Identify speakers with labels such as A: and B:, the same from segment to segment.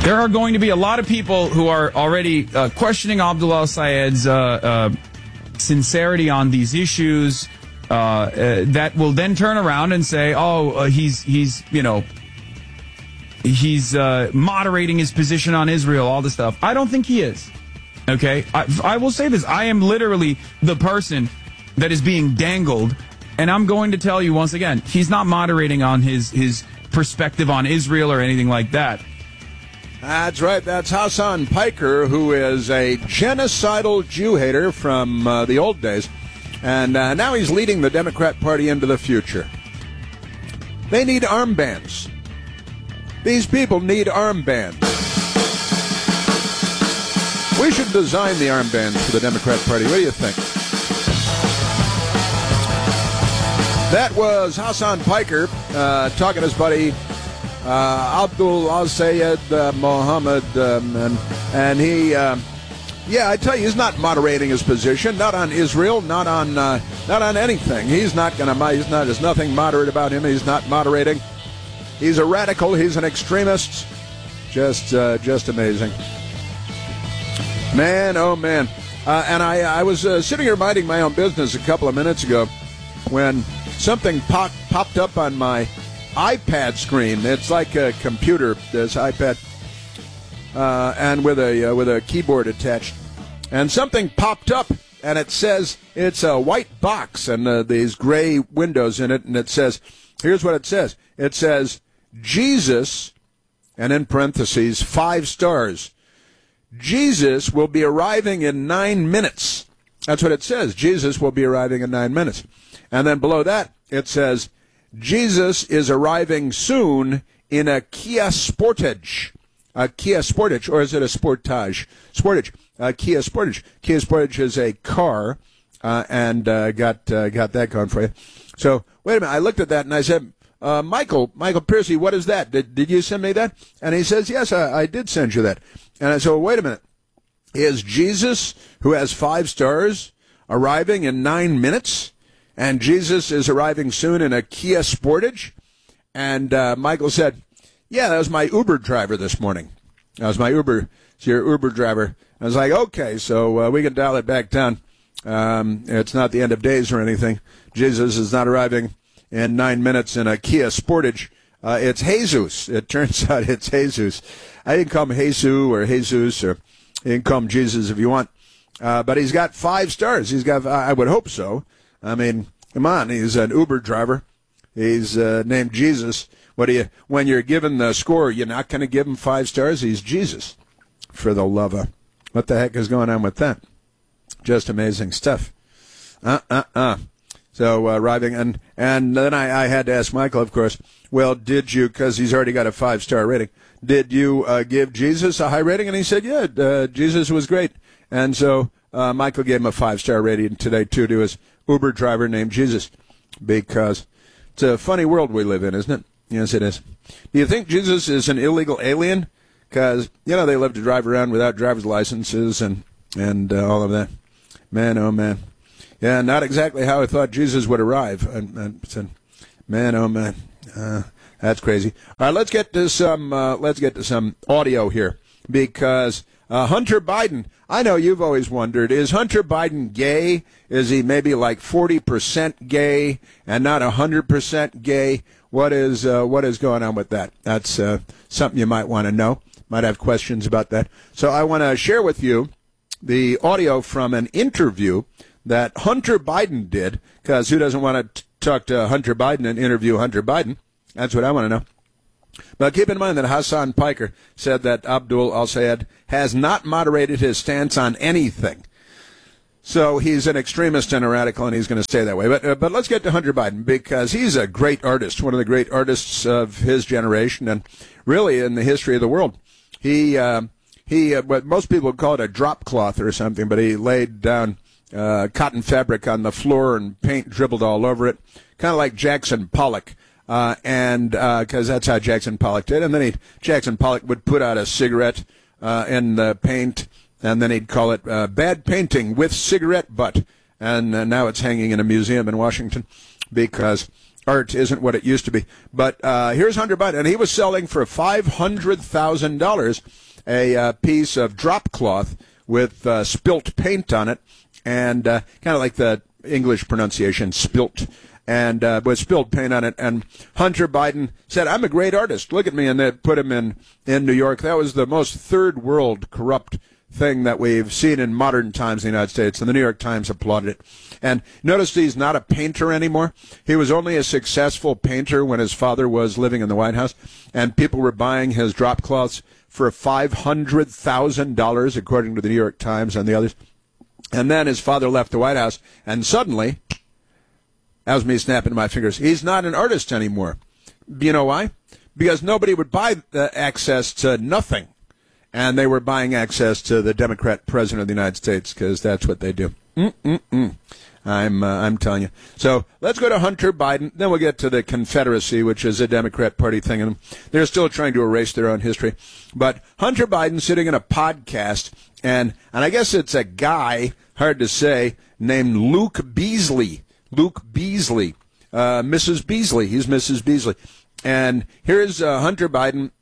A: There are going to be a lot of people who are already questioning Abdul al-Sayed's sincerity on these issues that will then turn around and say, he's moderating his position on Israel, all this stuff. I don't think he is. Okay? I will say this. I am literally the person that is being dangled, and I'm going to tell you once again, he's not moderating on his perspective on Israel or anything like that.
B: That's right. That's Hassan Piker, who is a genocidal Jew hater from the old days. And now he's leading the Democrat Party into the future. They need armbands. These people need armbands. We should design the armbands for the Democrat Party. What do you think? That was Hassan Piker talking to his buddy Abdul al-Sayed Mohammed, and he, I tell you, he's not moderating his position, not on Israel, not on anything. He's not going to. He's not. There's nothing moderate about him. He's not moderating. He's a radical. He's an extremist. Just amazing. Man, oh man. And I was sitting here minding my own business a couple of minutes ago when something popped up on my iPad screen. It's like a computer, this iPad, and with a keyboard attached. And something popped up, and it says it's a white box and these gray windows in it, and it says, here's what it says. It says, Jesus, and in parentheses, 5 stars. Jesus will be arriving in 9 minutes. That's what it says. Jesus will be arriving in 9 minutes. And then below that, it says, Jesus is arriving soon in a Kia Sportage. A Kia Sportage, or is it a Sportage? Sportage. Kia Sportage. Kia Sportage is a car, and got that going for you. So, wait a minute. I looked at that, and I said, Michael Piercy, what is that? Did you send me that? And he says, yes, I did send you that. And I said, well, wait a minute. Is Jesus, who has 5 stars, arriving in 9 minutes? And Jesus is arriving soon in a Kia Sportage? And Michael said, yeah, that was my Uber driver this morning. That was my Uber. It's your Uber driver. I was like, okay, so we can dial it back down. It's not the end of days or anything. Jesus is not arriving in 9 minutes in a Kia Sportage. It's Jesus. It turns out it's Jesus. I didn't call him Jesus, or you can call him Jesus if you want. But he's got 5 stars. He's got, I would hope so. I mean, come on, he's an Uber driver. He's named Jesus. When you're given the score, you're not going to give him 5 stars? He's Jesus, for the love of. What the heck is going on with that? Just amazing stuff. So arriving, and then I had to ask Michael, of course, well, did you, because he's already got a 5-star rating, did you give Jesus a high rating? And he said, yeah, Jesus was great. And so Michael gave him a 5-star rating today, too, to his Uber driver named Jesus, because it's a funny world we live in, isn't it? Yes, it is. Do you think Jesus is an illegal alien? Because, they love to drive around without driver's licenses and all of that. Man, oh, man. Yeah, not exactly how I thought Jesus would arrive. I said, man, oh, man. That's crazy. All right, let's get to some audio here, because Hunter Biden, I know you've always wondered, is Hunter Biden gay? Is he maybe like 40% gay and not 100% gay? What is going on with that? That's something you might want to know. Might have questions about that. So I want to share with you the audio from an interview that Hunter Biden did, because who doesn't want to talk to Hunter Biden and interview Hunter Biden? That's what I want to know. But keep in mind that Hassan Piker said that Abdul al-Sayed has not moderated his stance on anything. So he's an extremist and a radical, and he's going to stay that way. But let's get to Hunter Biden, because he's a great artist, one of the great artists of his generation, and really in the history of the world. He what most people would call it a drop cloth or something, but he laid down cotton fabric on the floor and paint dribbled all over it, kind of like Jackson Pollock. Because that's how Jackson Pollock did. And then Jackson Pollock would put out a cigarette in the paint, and then he'd call it bad painting with cigarette butt. And now it's hanging in a museum in Washington, because art isn't what it used to be. But here's Hunter Biden, and he was selling for $500,000 a piece of drop cloth with spilt paint on it, and kind of like the English pronunciation, spilt, and with spilled paint on it. And Hunter Biden said, "I'm a great artist. Look at me," and they put him in New York. That was the most third world corrupt thing that we've seen in modern times in the United States, and the New York Times applauded it. And notice he's not a painter anymore. He was only a successful painter when his father was living in the White House, and people were buying his drop cloths for $500,000, according to the New York Times and the others. And then his father left the White House, and suddenly, that was me snapping my fingers, he's not an artist anymore. You know why? Because nobody would buy the access to nothing. And they were buying access to the Democrat president of the United States, because that's what they do. I'm telling you. So let's go to Hunter Biden. Then we'll get to the Confederacy, which is a Democrat Party thing, and they're still trying to erase their own history. But Hunter Biden sitting in a podcast, and I guess it's a guy, hard to say, named Luke Beasley. Luke Beasley, Mrs. Beasley. He's Mrs. Beasley, and here's Hunter Biden.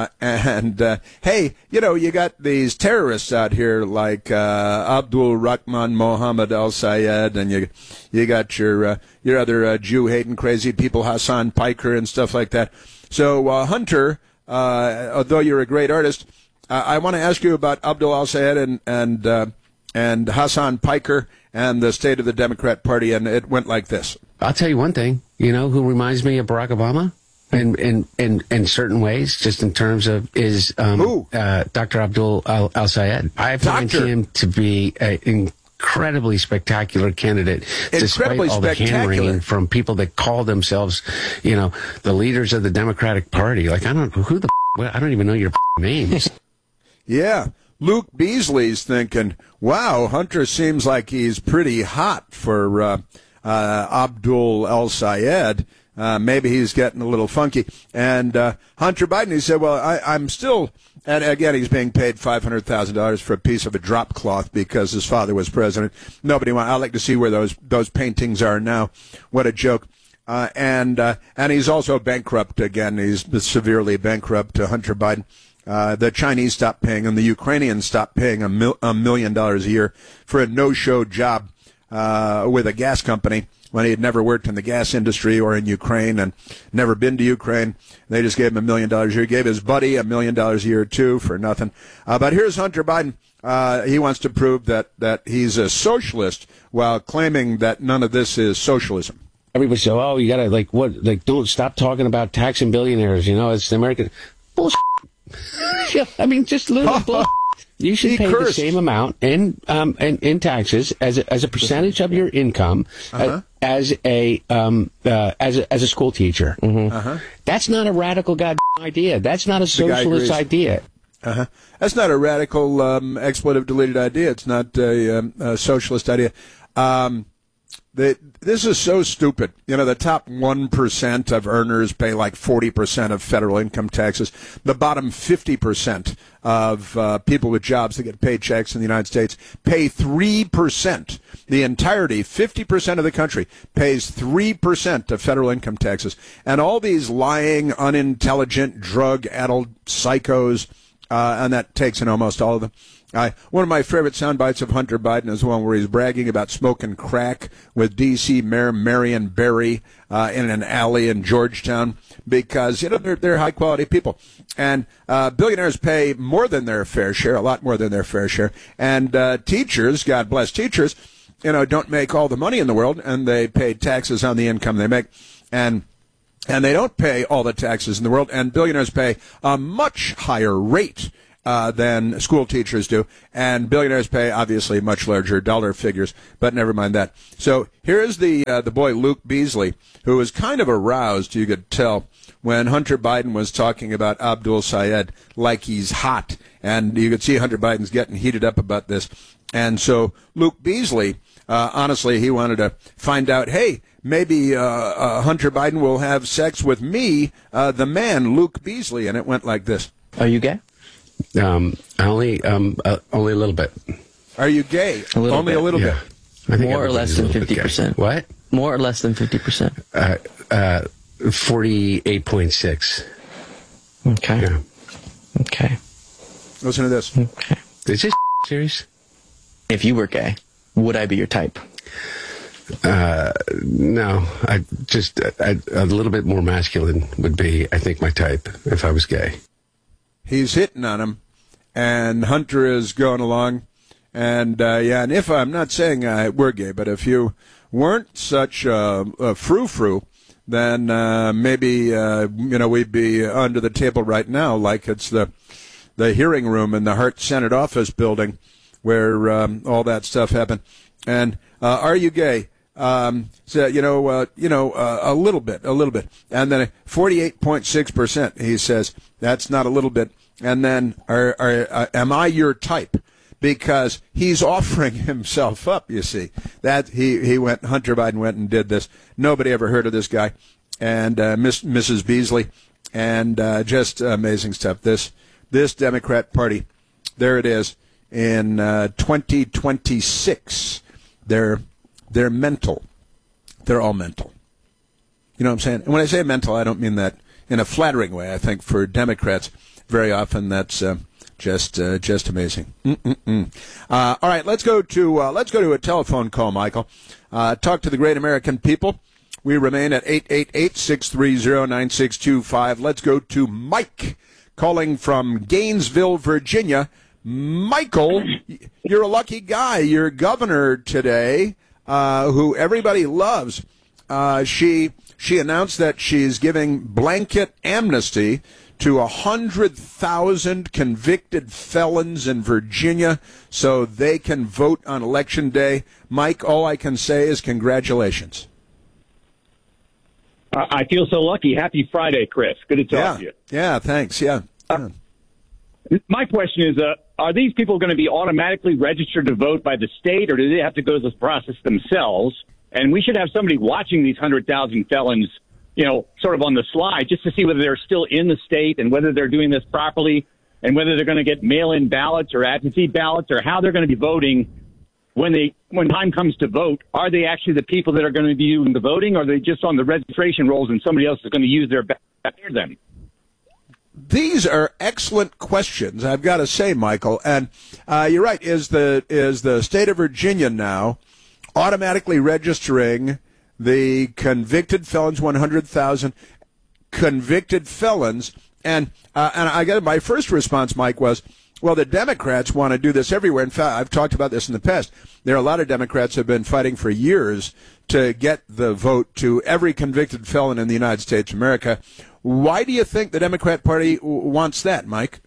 B: Hey, you know, you got these terrorists out here like Abdul Rahman Mohammed Al Sayed, and you got your other Jew-hating crazy people, Hassan Piker and stuff like that. So, Hunter, although you're a great artist, I want to ask you about Abdul Al Sayed and Hassan Piker and the state of the Democrat Party, and it went like this.
C: I'll tell you one thing, you know, who reminds me of Barack Obama? In certain ways, just in terms of is Dr. Abdul Al Sayed. I find him to be an incredibly spectacular candidate, despite all the hand-wringing from people that call themselves, you know, the leaders of the Democratic Party. Like, I don't even know your names.
B: Yeah. Luke Beasley's thinking, wow, Hunter seems like he's pretty hot for Abdul Al Sayed. Maybe he's getting a little funky. And Hunter Biden, he said, well, I'm still, and again, he's being paid $500,000 for a piece of a drop cloth because his father was president. I'd like to see where those paintings are now. What a joke. And he's also bankrupt again. He's severely bankrupt, Hunter Biden. The Chinese stopped paying him. The Ukrainians stopped paying him $1 million a year for a no-show job with a gas company, when he had never worked in the gas industry or in Ukraine and never been to Ukraine. They just gave him $1 million a year. He gave his buddy $1 million a year, too, for nothing. But here's Hunter Biden. He wants to prove that he's a socialist while claiming that none of this is socialism.
C: Everybody says, oh, you got to, don't stop talking about taxing billionaires. You know, it's the American bullshit. Yeah, I mean, just little bullshit. You should pay the same amount in taxes as a percentage of your income as a school teacher. That's not a radical idea. That's not a socialist idea.
B: That's not a radical expletive deleted idea. It's not a socialist idea. This is so stupid. You know, the top 1% of earners pay like 40% of federal income taxes. The bottom 50% of people with jobs that get paychecks in the United States pay 3%. The entirety, 50% of the country, pays 3% of federal income taxes. And all these lying, unintelligent, drug-addled psychos, and that takes in almost all of them. One of my favorite sound bites of Hunter Biden is one where he's bragging about smoking crack with D.C. Mayor Marion Barry in an alley in Georgetown because, you know, they're high-quality people. And billionaires pay more than their fair share, a lot more than their fair share. And teachers, God bless teachers, you know, don't make all the money in the world, and they pay taxes on the income they make. And they don't pay all the taxes in the world, and billionaires pay a much higher rate than school teachers do, and billionaires pay obviously much larger dollar figures, but never mind that. So here's the boy Luke Beasley, who was kind of aroused, you could tell, when Hunter Biden was talking about Abdul Sayed like he's hot, and you could see Hunter Biden's getting heated up about this. And so Luke Beasley, honestly, he wanted to find out, hey, maybe Hunter Biden will have sex with me, the man, Luke Beasley, and it went like this.
D: Are you gay?
C: Only a little bit.
B: Are you gay?
D: A little bit.
B: More or
D: less than 50%.
C: What?
D: More or less than 50%.
C: 48.6.
D: Okay.
C: Yeah.
D: Okay.
B: Listen to this.
D: Okay.
C: Is this serious?
D: If you were gay, would I be your type?
C: No. A little bit more masculine would be, I think, my type if I was gay.
B: He's hitting on him, and Hunter is going along. And, and if I'm not saying we're gay, but if you weren't such a frou-frou, then maybe, we'd be under the table right now like it's the hearing room in the Hart Senate office building where all that stuff happened. And are you gay? A little bit. And then 48.6%, he says, that's not a little bit. And then, am I your type? Because he's offering himself up, you see. That Hunter Biden went and did this. Nobody ever heard of this guy. And Mrs. Beasley. And just amazing stuff. This Democrat Party, there it is. In 2026, they're mental. They're all mental. You know what I'm saying? And when I say mental, I don't mean that in a flattering way. I think for Democrats, very often that's just amazing. All right, let's go to a telephone call, Michael. Talk to the great American people. We remain at 888-630-9625. Let's go to Mike, calling from Gainesville, Virginia. Michael, you're a lucky guy. You're governor today, who everybody loves. She announced that she's giving blanket amnesty to 100,000 convicted felons in Virginia so they can vote on Election Day. Mike, all I can say is congratulations.
E: I feel so lucky. Happy Friday, Chris. Good to talk to you.
B: Yeah, thanks. Yeah.
E: My question is, are these people going to be automatically registered to vote by the state, or do they have to go through this process themselves? And we should have somebody watching these 100,000 felons, sort of on the slide, just to see whether they're still in the state and whether they're doing this properly and whether they're going to get mail-in ballots or absentee ballots or how they're going to be voting when time comes to vote. Are they actually the people that are going to be doing the voting, or are they just on the registration rolls and somebody else is going to use their ballot for them?
B: These are excellent questions, I've got to say, Michael. And you're right. Is the state of Virginia now automatically registering the convicted felons, 100,000 convicted felons? And I guess my first response, Mike, was, well, the Democrats want to do this everywhere. In fact, I've talked about this in the past. There are a lot of Democrats who have been fighting for years to get the vote to every convicted felon in the United States of America. Why do you think the Democrat Party wants that, Mike?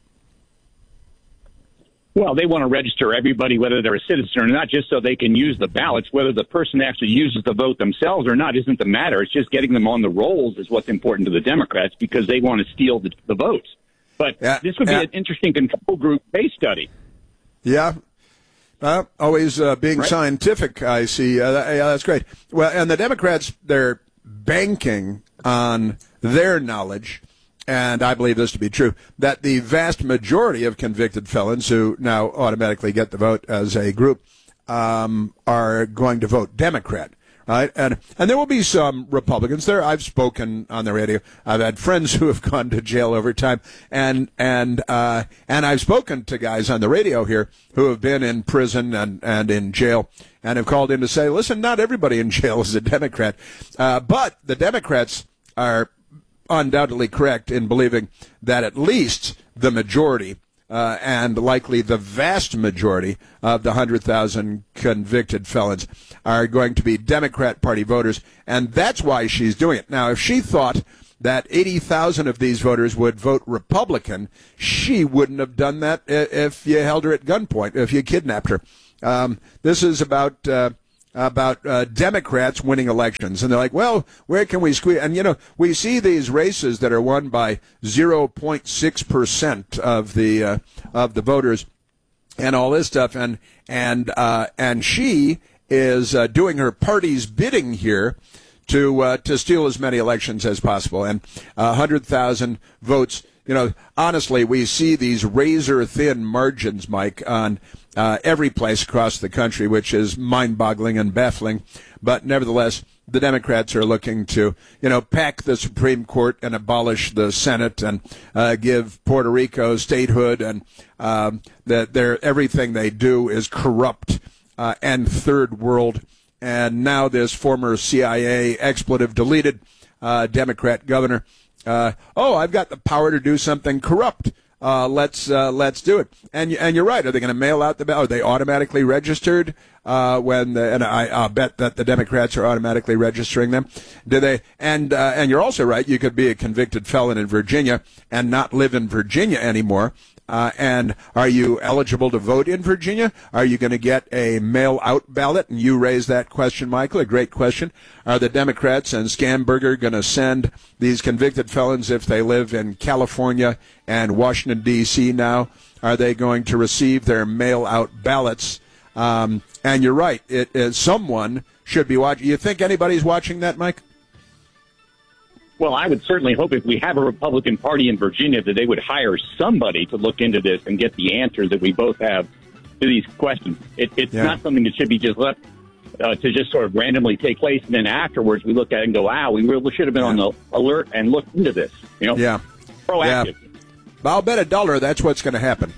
E: Well, they want to register everybody, whether they're a citizen or not, just so they can use the ballots. Whether the person actually uses the vote themselves or not isn't the matter. It's just getting them on the rolls is what's important to the Democrats, because they want to steal the votes. But this would be an interesting control group case study.
B: Yeah. Always being right. Scientific, I see. That's great. Well, and the Democrats, they're banking on their knowledge, and I believe this to be true, that the vast majority of convicted felons who now automatically get the vote as a group are going to vote Democrat. Right? And there will be some Republicans there. I've spoken on the radio. I've had friends who have gone to jail over time, and I've spoken to guys on the radio here who have been in prison and in jail and have called in to say, listen, not everybody in jail is a Democrat, but the Democrats are undoubtedly correct in believing that at least the majority and likely the vast majority of the 100,000 convicted felons are going to be Democrat Party voters, and that's why she's doing it. Now, if she thought that 80,000 of these voters would vote Republican, she wouldn't have done that if you held her at gunpoint, if you kidnapped her. This is about Democrats winning elections, and they're like, well, where can we squeeze? And we see these races that are won by 0.6% of the voters, and all this stuff, and she is doing her party's bidding here to steal as many elections as possible, and 100,000 votes. Honestly, we see these razor-thin margins, Mike, on every place across the country, which is mind-boggling and baffling. But nevertheless, the Democrats are looking to, pack the Supreme Court and abolish the Senate and give Puerto Rico statehood, and that everything they do is corrupt and third world. And now this former CIA expletive deleted Democrat governor, I've got the power to do something corrupt. Let's do it. And you're right. Are they going to mail out the ballot? Are they automatically registered? And I bet that the Democrats are automatically registering them. Do they? And you're also right. You could be a convicted felon in Virginia and not live in Virginia anymore. And are you eligible to vote in Virginia? Are you going to get a mail-out ballot? And you raised that question, Michael, a great question. Are the Democrats and Scamberger going to send these convicted felons, if they live in California and Washington, D.C. now, are they going to receive their mail-out ballots? And you're right. Someone should be watching. You think anybody's watching that, Mike?
E: Well, I would certainly hope if we have a Republican Party in Virginia that they would hire somebody to look into this and get the answers that we both have to these questions. It's not something that should be just left to just sort of randomly take place, and then afterwards we look at it and go, wow, we really should have been on the alert and looked into this. Proactive.
B: Yeah. I'll bet $1 that's what's going to happen.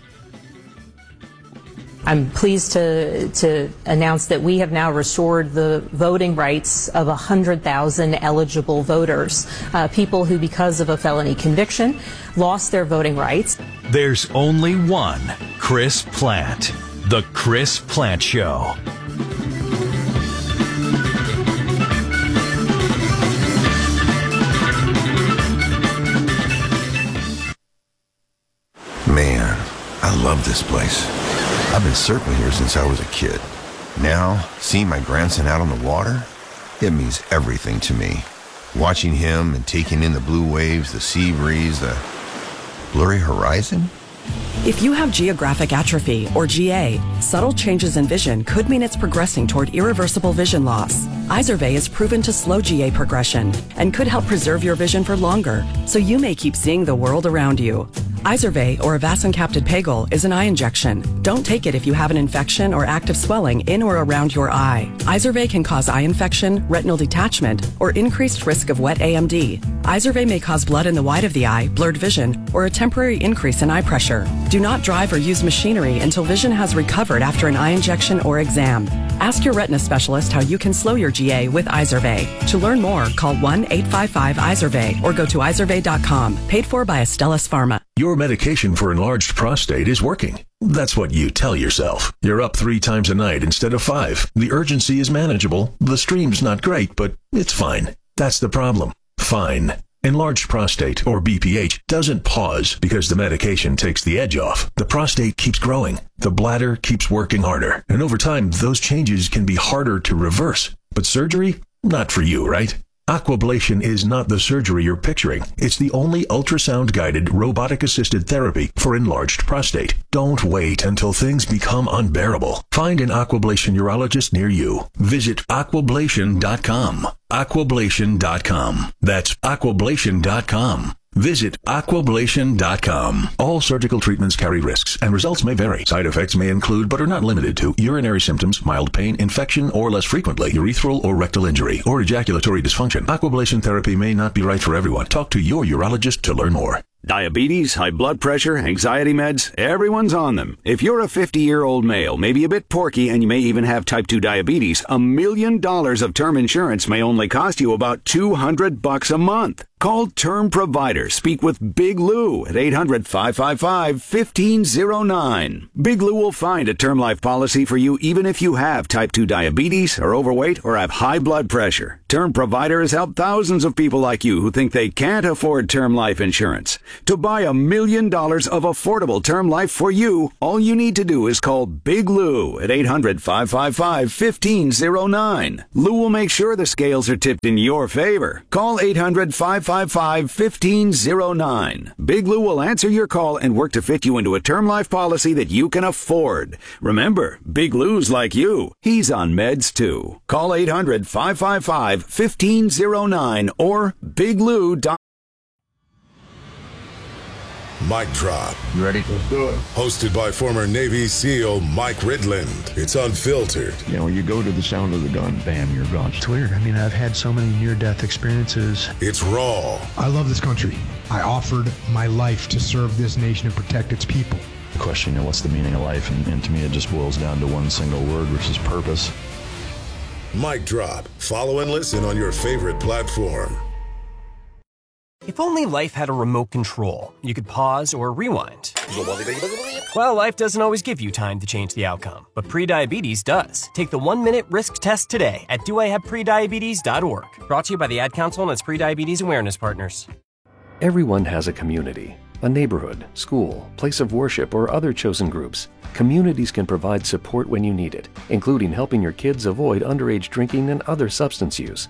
F: I'm pleased to announce that we have now restored the voting rights of 100,000 eligible voters, people who, because of a felony conviction, lost their voting rights.
G: There's only one Chris Plante, The Chris Plante Show.
H: Man, I love this place. I've been surfing here since I was a kid. Now, seeing my grandson out on the water, it means everything to me. Watching him and taking in the blue waves, the sea breeze, the blurry horizon.
I: If you have geographic atrophy, or GA, subtle changes in vision could mean it's progressing toward irreversible vision loss. Izervay is proven to slow GA progression and could help preserve your vision for longer, so you may keep seeing the world around you. Izervay, or avacincaptad pegol, is an eye injection. Don't take it if you have an infection or active swelling in or around your eye. Izervay can cause eye infection, retinal detachment, or increased risk of wet AMD. Izervay may cause blood in the white of the eye, blurred vision, or a temporary increase in eye pressure. Do not drive or use machinery until vision has recovered after an eye injection or exam. Ask your retina specialist how you can slow your GA with Izervay. To learn more, call 1-855-IZERVAY or go to izervay.com. Paid for by Astellas Pharma.
G: Your medication for enlarged prostate is working. That's what you tell yourself. You're up 3 times a night instead of 5. The urgency is manageable. The stream's not great, but it's fine. That's the problem. Fine. Enlarged prostate, or BPH, doesn't pause because the medication takes the edge off. The prostate keeps growing. The bladder keeps working harder. And over time, those changes can be harder to reverse. But surgery? Not for you, right? Aquablation is not the surgery you're picturing. It's the only ultrasound-guided, robotic-assisted therapy for enlarged prostate. Don't wait until things become unbearable. Find an Aquablation urologist near you. Visit aquablation.com. Aquablation.com. That's aquablation.com. Visit aquablation.com. All surgical treatments carry risks, and results may vary. Side effects may include, but are not limited to, urinary symptoms, mild pain, infection, or less frequently, urethral or rectal injury, or ejaculatory dysfunction. Aquablation therapy may not be right for everyone. Talk to your urologist to learn more.
J: Diabetes, high blood pressure, anxiety meds, everyone's on them. If you're a 50-year-old male, maybe a bit porky, and you may even have type 2 diabetes, $1 million of term insurance may only cost you about $200 a month. Call Term Provider. Speak with Big Lou at 800-555-1509. Big Lou will find a term life policy for you even if you have type 2 diabetes, are overweight, or have high blood pressure. Term Provider has helped thousands of people like you who think they can't afford term life insurance. To buy $1 million of affordable term life for you, all you need to do is call Big Lou at 800-555-1509. Lou will make sure the scales are tipped in your favor. Call 800-555-1509. Big Lou will answer your call and work to fit you into a term life policy that you can afford. Remember, Big Lou's like you. He's on meds too. Call 800-555-1509 or biglou.com.
K: Mic Drop.
L: You ready? Let's do it.
K: Hosted by former Navy SEAL Mike Ridland. It's unfiltered.
L: You know, you go to the sound of the gun, bam, you're gone.
M: It's weird. I mean, I've had so many near-death experiences.
K: It's raw.
N: I love this country. I offered my life to serve this nation and protect its people.
O: The question, you know, what's the meaning of life? And to me, it just boils down to one single word, which is purpose.
K: Mic Drop. Follow and listen on your favorite platform.
P: If only life had a remote control, you could pause or rewind. Well, life doesn't always give you time to change the outcome, but prediabetes does. Take the 1-minute risk test today at doihaveprediabetes.org. Brought to you by the Ad Council and its prediabetes awareness partners.
Q: Everyone has a community, a neighborhood, school, place of worship, or other chosen groups. Communities can provide support when you need it, including helping your kids avoid underage drinking and other substance use.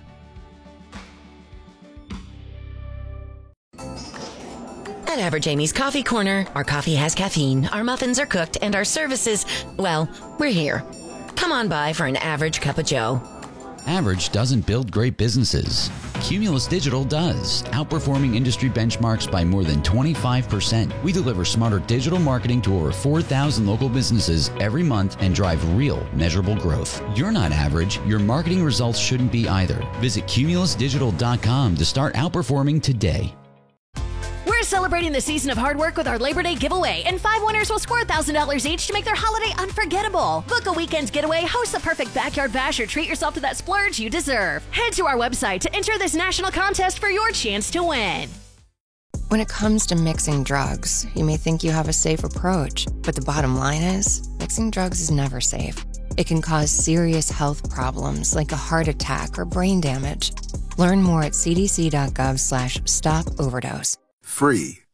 R: At Average Amy's Coffee Corner, our coffee has caffeine, our muffins are cooked, and our services, well, we're here. Come on by for an average cup of joe.
S: Average doesn't build great businesses. Cumulus Digital does, outperforming industry benchmarks by more than 25%. We deliver smarter digital marketing to over 4,000 local businesses every month and drive real, measurable growth. You're not average. Your marketing results shouldn't be either. Visit cumulusdigital.com to start outperforming today.
T: We're celebrating the season of hard work with our Labor Day giveaway, and 5 winners will score $1,000 each to make their holiday unforgettable. Book a weekend's getaway, host the perfect backyard bash, or treat yourself to that splurge you deserve. Head to our website to enter this national contest for your chance to win.
U: When it comes to mixing drugs, you may think you have a safe approach, but the bottom line is, mixing drugs is never safe. It can cause serious health problems like a heart attack or brain damage. Learn more at cdc.gov/stop overdose.
H: Free